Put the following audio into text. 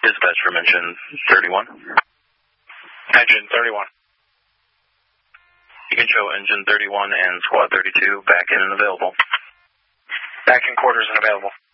Dispatch from engine 31. Engine 31. You can show engine 31 and squad 32 back in and available. Back in quarters and available.